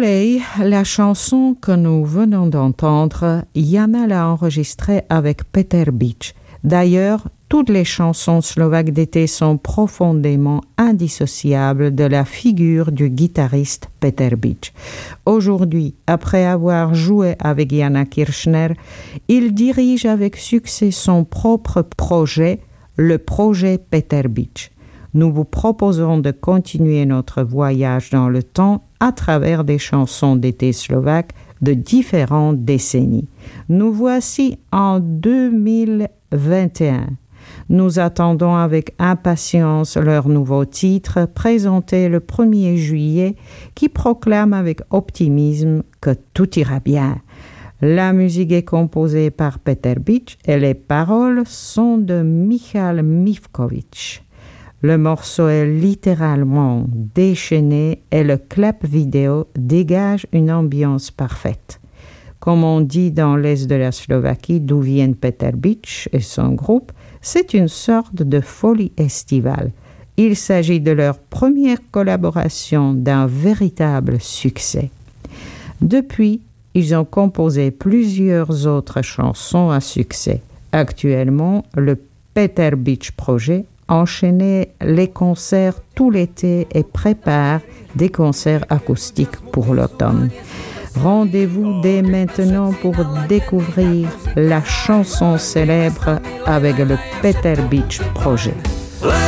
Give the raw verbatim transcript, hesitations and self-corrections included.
Soleil, la chanson que nous venons d'entendre, Jana l'a enregistrée avec Peter Bič. D'ailleurs, toutes les chansons slovaques d'été sont profondément indissociables de la figure du guitariste Peter Bič. Aujourd'hui, après avoir joué avec Jana Kirchner, il dirige avec succès son propre projet, le projet Peter Bič. Nous vous proposons de continuer notre voyage dans le temps à travers des chansons d'été slovaques de différentes décennies. Nous voici en deux mille vingt et un. Nous attendons avec impatience leur nouveau titre, présenté le premier juillet, qui proclame avec optimisme que tout ira bien. La musique est composée par Peter Bič et les paroles sont de Michal Mivković. Le morceau est littéralement déchaîné et le clip vidéo dégage une ambiance parfaite. Comme on dit dans l'est de la Slovaquie, d'où viennent Peter Bič et son groupe, c'est une sorte de folie estivale. Il s'agit de leur première collaboration d'un véritable succès. Depuis, ils ont composé plusieurs autres chansons à succès. Actuellement, le Peter Bič Projet enchaîne les concerts tout l'été et prépare des concerts acoustiques pour l'automne. Rendez-vous dès maintenant pour découvrir la chanson célèbre avec le Peter Bič Projet.